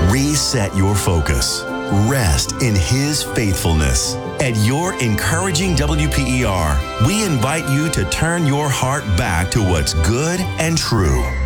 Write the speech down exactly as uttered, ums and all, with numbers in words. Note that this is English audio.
Reset your focus. Rest in His faithfulness. At your encouraging W P E R, we invite you to turn your heart back to what's good and true.